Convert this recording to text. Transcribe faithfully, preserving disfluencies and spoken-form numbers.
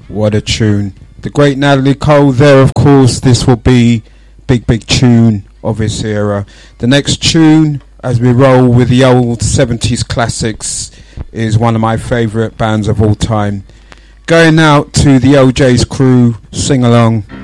What a tune. The great Natalie Cole there, of course. This will be big, big tune of this era. The next tune, as we roll with the old seventies classics, is one of my favourite bands of all time. Going out to the O J's crew, sing along.